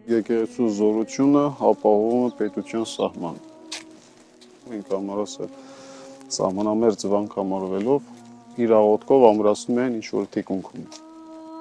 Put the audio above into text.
Եկեղեցու զորությունը ապահովում է պետության սահմանը։ Մենք համար ասը սահմանամերձ վանք համարվելով իր աղոթքով ամրացնում են ինչ-որ թիկունքում։